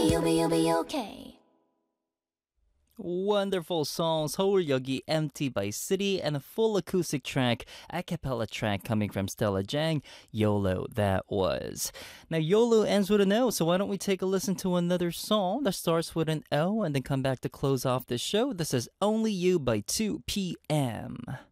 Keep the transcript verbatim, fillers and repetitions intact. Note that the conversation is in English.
you'll be, you'll be okay. Wonderful songs, 서울 여기 Empty by City, and a full acoustic track, a cappella track coming from Stella Jang, YOLO, that was. Now, YOLO ends with an O, so why don't we take a listen to another song that starts with an O and then come back to close off the show. This is Only You by two P M.